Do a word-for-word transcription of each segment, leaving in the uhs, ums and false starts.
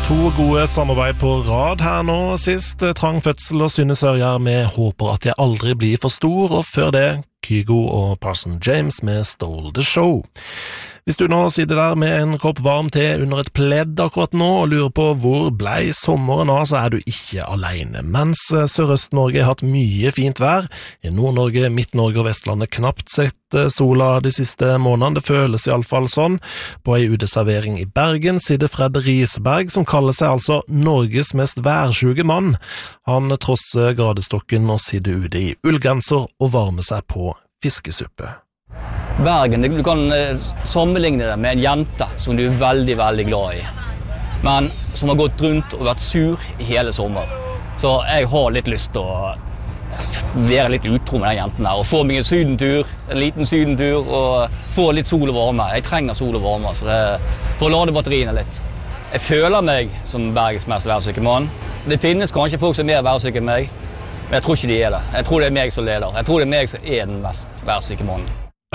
To gode samarbeid på rad her nå. Sist Trang Fødsel og Synne Sørjar med Håper at jeg aldri blir for stor, og før det Kygo og Parson James med Stole the Show. Hvis du nå sitter der med en kopp varm te under et pledd akkurat nå og lurer på hvor blei sommeren av, så er du ikke alene. Mens Sørøst-Norge har hatt mye fint vær, i Nord-Norge, Midt-Norge og Vestlandet knapt sett sola de siste månedene, det føles i alle fall sånn. På ei uteservering i Bergen sitter Fred Risberg, som kaller seg altså Norges mest værsjuke mann. Han trosser gradestokken og sitter ute i ullgenser og varmer seg på fiskesuppe. Bergen, du kan sammenligne det med en jente som du er veldig, veldig glad i, men som har gått rundt og vært sur i hele sommer. Så jeg har litt lyst til å være litt utro med den jenten her, og få meg en sydentur, en liten sydentur, og få litt sol og varme. Jeg trenger sol og varme, så det for å lade batteriene litt. Jeg føler meg som Bergens mest værsyke mann. Det finnes kanskje folk som er mer værsyke enn meg, men jeg tror ikke de er det. Jeg tror det er meg som leder. Jeg tror det er meg som er den mest værsyke mannen.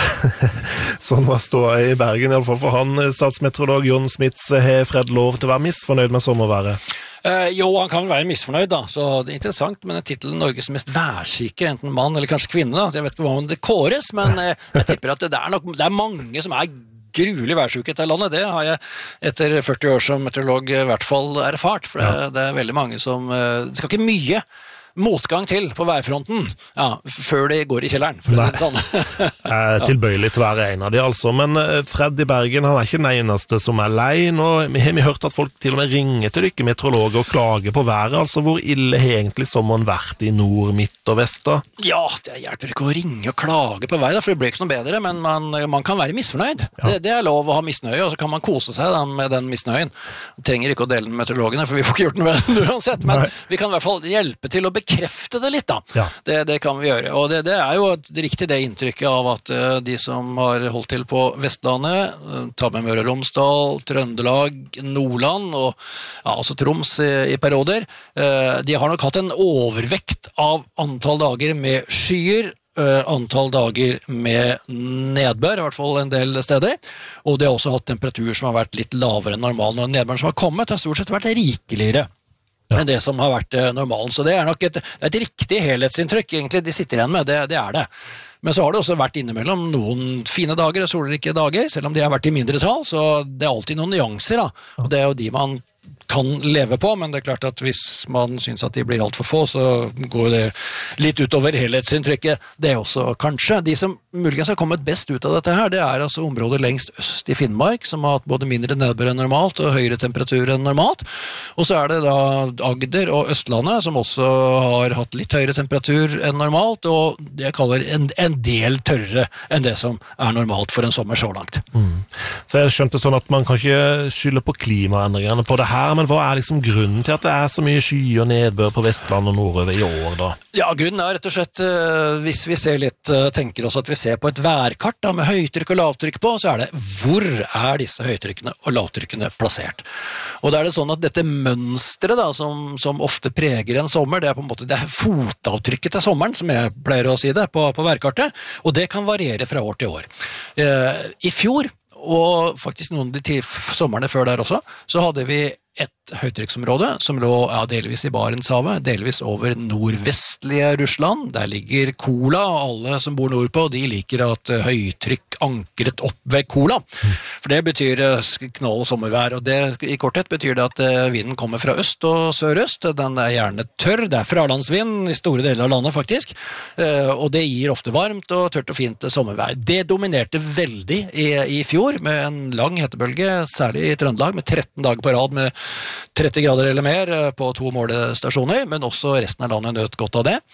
Sånn var ståa i Bergen, i alle fall for han. Statsmeteorolog Jon Smits, har Fred lov til å være misfornøyd med sommerværet? Uh, jo, han kan være misfornøyd da, så det er interessant, men titelen Norges mest værsyke, enten mann eller kanskje kvinne da, jeg vet ikke hva det kåres, men uh, jeg tipper at det er, nok, det er mange som er gruelig værsyke etter landet. Det har jeg etter førti år som meteorolog i hvert fall erfart, for det, det er veldig mange som, uh, det skal ikke mye motgang til på værfronten, ja, før det går i kjelleren, for å si det sånn. Jeg er tilbøyelig til å være en av de, altså. Men Fred i Bergen, han er ikke den eneste som er lei. Nå har vi hørt at folk til og med ringer til dykke meteorologer og klager på været. Altså, hvor ille har egentlig sommeren vært i nord, midt og vest da? Ja, det hjelper ikke å ringe og klage på været, for det blir ikke noe bedre, men man, man kan være misfornøyd. Ja. Det, det er lov å ha misnøye, og så kan man kose seg da, med den misnøyen. Vi trenger ikke å dele den med meteorologene, for vi får ikke gjort noe med den uansett, men Nei. Vi kan i hvert fall hjelpe til å bekrefte det litt da. Ja. Det, det kan vi gjøre. Og det, det er jo det riktig det inntrykket av at uh, de som har holdt til på Vestlandet, uh, ta med Møre og Romsdal, Trøndelag, Nordland og ja, altså Troms i, i perioder, uh, de har nok hatt en overvekt av antall dager med skyer, uh, antall dager med nedbør, i hvert fall en del steder, og de har også hatt temperatur som har vært litt lavere enn normalen, og nedbøren som har kommet har stort sett vært rikeligere enn det som har vært normalen. Så det er nok et, et riktig helhetsinntrykk, egentlig, de sitter igjen med, det, det er det. Men så har det også vært innimellom noen fine dager og solrike dager, selv om de har vært i mindre tall, så det er alltid noen nyanser, da. Og det er jo de man kan leve på, men det er klart at hvis man synes at de blir alt for få, så går det litt utover helhetsinntrykket. Det er også kanskje. De som muligens har kommet best ut av dette her, det er altså områder lengst øst i Finnmark, som har hatt både mindre nedbør enn normalt og høyere temperatur enn normalt. Og så er det da Agder og Østlandet, som også har hatt litt høyere temperatur enn normalt, og det jeg kaller en, en del tørrere enn det som er normalt for en sommer så langt. Mm. Så jeg skjønte sånn at man kan ikke skylde på klimaendringene på det her, men hva er liksom grunnen til at det er så mye sky og nedbør på Vestland og nordover i år da? Ja, grunnen er rett og slett, hvis vi ser litt, tenker oss at vi ser på et værkart da, med høytrykk og lavtrykk på, så er det hvor er disse høytrykkene og lavtrykkene plassert. Og da er det sånn at dette mønstret da, som, som ofte preger en sommer, det er på en måte det er fotavtrykket til sommeren, som jeg pleier å si det, på, på værkartet, og det kan variere fra år til år. Eh, I fjor, og faktisk noen av de sommerne før der også, så hadde vi et høytrykksområde som lå ja, delvis i Barentshavet, delvis over nordvestlige Russland. Der ligger Kola, og alle som bor nordpå, de liker at høytrykk ankret opp ved Kola. For det betyr knall og sommervær, og det i korthet betyr det at vinden kommer fra øst og sørøst. Den er gjerne tørr, det er fralandsvind i store deler av landet faktisk, og det gir ofte varmt og tørt og fint sommervær. Det dominerte veldig i, i fjor med en lang hetebølge, særlig i Trøndelag, med tretten dager på rad med tretti grader eller mer på to målestasjoner, men også resten av landet nøt godt av det.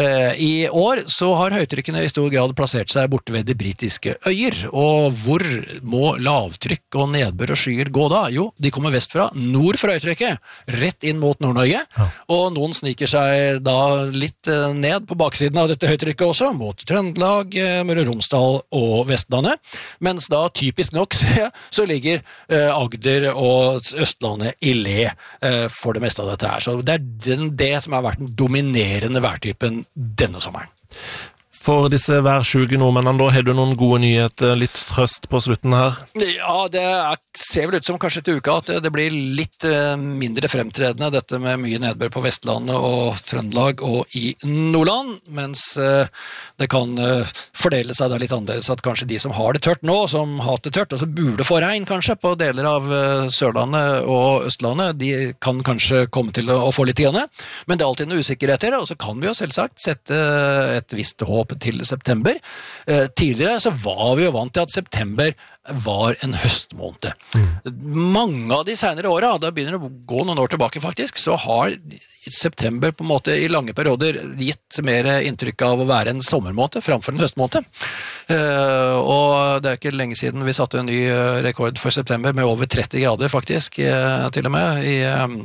I år så har høytrykkene i stor grad plassert seg borte ved de britiske øyer, og hvor må lavtrykk og nedbør og skyer gå da? Jo, de kommer vestfra, nord for høytrykket, rett inn mot Nord-Norge, ja. Og noen sniker seg da litt ned på baksiden av dette høytrykket også, mot Trøndelag, Møre og Romsdal og Vestlandet, mens da typisk nok så ligger Agder og Østlandet i le for det meste av dette her. Så det er den, det som har vært den dominerende værtypen denne sommeren. For disse værsjuke nordmennene da, har du noen gode nyheter, litt trøst på slutten her? Ja, det er, ser vel ut som kanskje til uka at det, det blir litt uh, mindre fremtredende, dette med mye nedbør på Vestlandet og Trøndelag og i Nordland, mens uh, det kan uh, fordele seg da litt annerledes at kanskje de som har det tørt nå, som har det tørt, altså burde få regn kanskje på deler av uh, Sørlandet og Østlandet, de kan kanskje komme til å, å få litt igjen, men det er alltid noe usikkerheter, og så kan vi jo selvsagt sette et visst håp til september. Uh, tidligere så var vi jo vant til at september var en høstmåned. Mm. Mange av de senere åra, da begynner det å gå noen år tilbake faktisk, så har september på en måte i lange perioder gitt mer inntrykk av å være en sommermåned framfor en høstmåned. Uh, og det er ikke lenge siden vi satte en ny rekord for september med over tretti grader faktisk, uh, til og med, i um,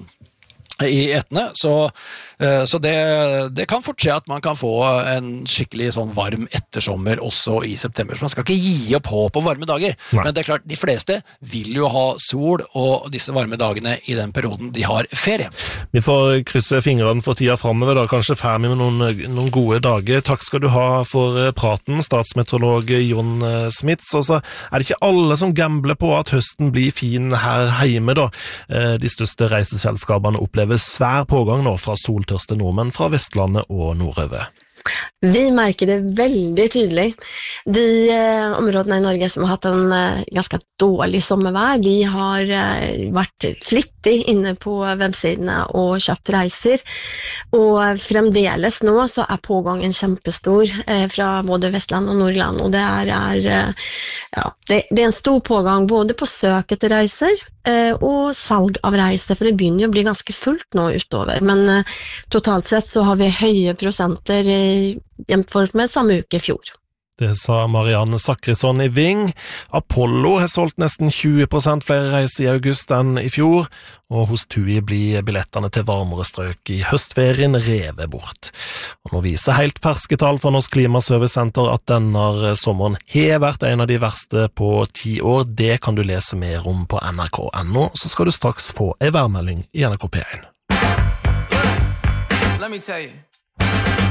i etene, så, så det, det kan fort skje at man kan få en skikkelig sånn varm ettersommer også i september, så man skal ikke gi opp håp på varme dager. Nei. Men det er klart, de fleste vil jo ha sol og disse varme dagene i den perioden de har ferie. Vi får krysse fingrene for tida fremover da, kanskje ferdig med noen, noen gode dager. Takk skal du ha for praten, statsmeteorolog Jon Smits. Og så er det ikke alle som gambler på at høsten blir fin her hjemme da. De største reiseselskapene opplever svær pågang nå fra soltørste nordmenn fra Vestlandet og nordover. Vi märker det väldigt tydligt. De eh, områdena i Norge som har haft en eh, ganska dålig sommervær, de har eh, varit flittig inne på webbsidorna och köpt reiser. Och fremdeles nå så är pågången kjempestor eh, fra både Vestland og Nordland. Och det är, är, eh, ja, det, det är en stor pågang både på søk etter reiser eh, og salg av reiser, for det begynner å bli ganske fullt nå utover. Men eh, totalt sett så har vi høye prosenter i jämfört med samme uke i fjor. Det sa Marianne Sakrisson i Ving. Apollo har solgt nesten tjue prosent flere reiser i august enn i fjor, og hos TUI blir billettene til varmere strøk i høstferien revet bort. Og nå viser helt ferske tall fra Norsk Klimaservicesenter at denne sommeren har vært en av de verste på ti år. Det kan du lese mer om på N R K punktum N O, så skal du straks få en værmelding i N R K P én. Let me tell you.